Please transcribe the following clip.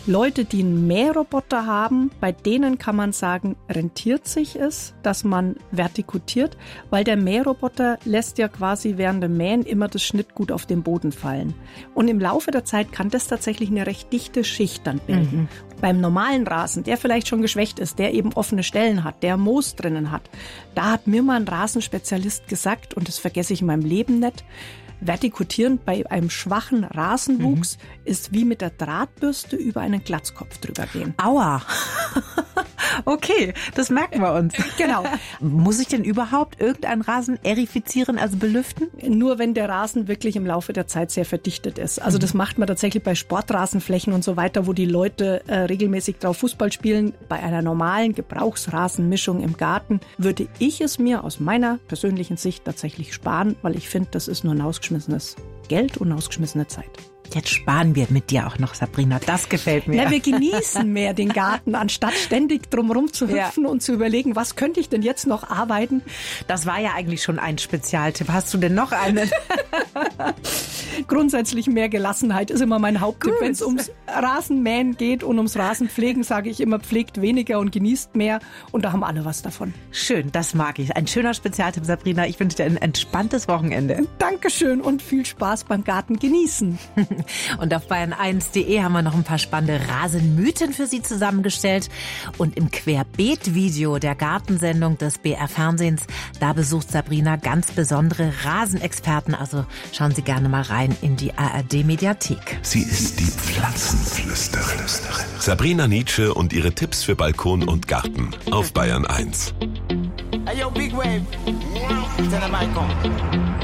Leute, die einen Mähroboter haben, bei denen kann man sagen, rentiert sich es, dass man vertikutiert, weil der Mähroboter lässt ja quasi während dem Mähen immer das Schnittgut auf den Boden fallen. Und im Laufe der Zeit kann das tatsächlich eine recht dichte Schicht dann bilden. Beim normalen Rasen, der vielleicht schon geschwächt ist, der eben offene Stellen hat, der Moos drinnen hat, da hat mir mal ein Rasenspezialist gesagt, und das vergesse ich in meinem Leben nicht, vertikutieren bei einem schwachen Rasenwuchs ist wie mit der Drahtbürste über einen Glatzkopf drüber gehen. Aua. Okay, das merken wir uns. Genau. Muss ich denn überhaupt irgendeinen Rasen erifizieren, also belüften? Nur wenn der Rasen wirklich im Laufe der Zeit sehr verdichtet ist. Also das macht man tatsächlich bei Sportrasenflächen und so weiter, wo die Leute regelmäßig drauf Fußball spielen. Bei einer normalen Gebrauchsrasenmischung im Garten würde ich es mir aus meiner persönlichen Sicht tatsächlich sparen, weil ich finde, das ist nur ein ausgeschmissenes Geld und eine ausgeschmissene Zeit. Jetzt sparen wir mit dir auch noch, Sabrina. Das gefällt mir. Ja, wir genießen mehr den Garten, anstatt ständig drumherum zu hüpfen und zu überlegen, was könnte ich denn jetzt noch arbeiten? Das war ja eigentlich schon ein Spezialtipp. Hast du denn noch einen? Grundsätzlich mehr Gelassenheit ist immer mein Haupttipp. Wenn es ums Rasenmähen geht und ums Rasenpflegen, sage ich immer, pflegt weniger und genießt mehr. Und da haben alle was davon. Schön, das mag ich. Ein schöner Spezialtipp, Sabrina. Ich wünsche dir ein entspanntes Wochenende. Dankeschön und viel Spaß beim Garten genießen. Und auf bayern1.de haben wir noch ein paar spannende Rasenmythen für Sie zusammengestellt. Und im Querbeet-Video der Gartensendung des BR-Fernsehens, da besucht Sabrina ganz besondere Rasenexperten. Also schauen Sie gerne mal rein in die ARD-Mediathek. Sie ist die Pflanzenflüsterin. Sabrina Nitzsche und ihre Tipps für Balkon und Garten auf Bayern 1. Hey, yo, Big Wave. Tell them I come.